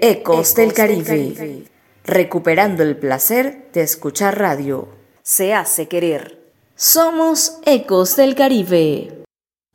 Ecos del Caribe, recuperando el placer de escuchar radio. Se hace querer. Somos Ecos del Caribe.